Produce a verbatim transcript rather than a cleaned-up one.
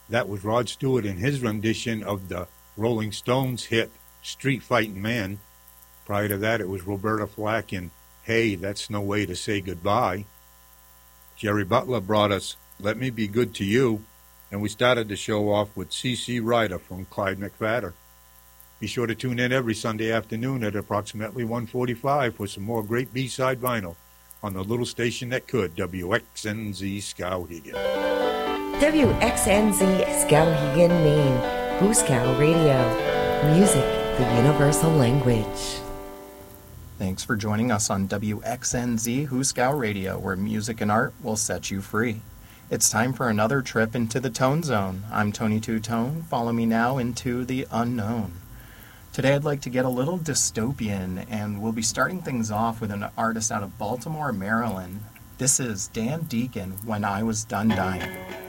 That was Rod Stewart in his rendition of the Rolling Stones hit Street Fighting Man. Prior to that, it was Roberta Flack in Hey, That's No Way to Say Goodbye. Jerry Butler brought us Let Me Be Good to You, and we started the show off with C C Rider from Clyde McPhatter. Be sure to tune in every Sunday afternoon at approximately one forty-five for some more great B-side vinyl on the little station that could, W X N Z Skowhegan. W X N Z Skowhegan, Maine. Hooskow Radio. Music, the universal language. Thanks for joining us on W X N Z Hooskow Radio, where music and art will set you free. It's time for another trip into the Tone Zone. I'm Tony Two Tone. Follow me now into the unknown. Today I'd like to get a little dystopian, and we'll be starting things off with an artist out of Baltimore, Maryland. This is Dan Deacon, When I Was Done Dying.